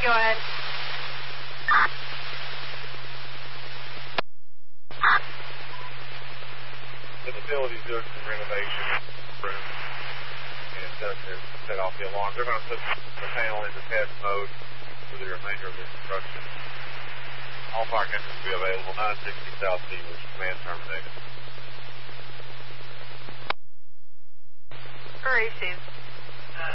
go ahead. The facility's doing some renovation room and to set off the alarm. They're going to put the panel into test mode for the remainder of the construction. All fire engines will be available. 960 South Steelers, command terminated. Received.